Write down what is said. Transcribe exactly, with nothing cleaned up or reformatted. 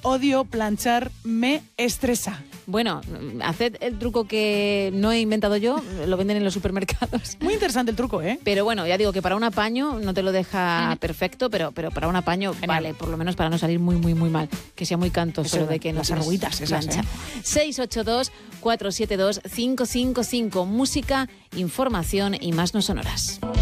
odio planchar, me estresa. Bueno, haced el truco que no he inventado yo, lo venden en los supermercados. Muy interesante el truco, ¿eh? Pero bueno, ya digo que para un apaño no te lo deja perfecto, pero, pero para un apaño Genial. Vale, por lo menos para no salir muy, muy, muy mal. Que sea muy cantoso Eso, de que las no arruguitas esas, plancha. ¿eh? seis ocho dos, cuatro siete dos, cinco cinco cinco. Música, información y más no sonoras.